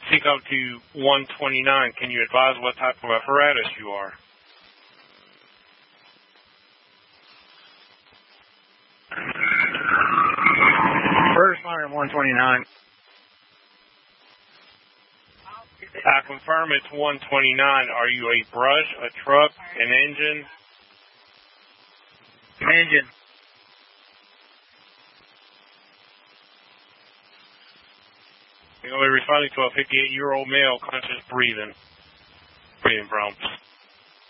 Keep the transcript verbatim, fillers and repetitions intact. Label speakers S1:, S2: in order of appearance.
S1: Seacoast to one twenty-nine, can you advise what type of apparatus you are?
S2: First line one twenty-nine.
S1: I confirm it's one twenty-nine. Are you a brush, a truck, an engine?
S2: Engine.
S1: You're going to be responding to a fifty-eight-year-old male conscious breathing. Breathing problems.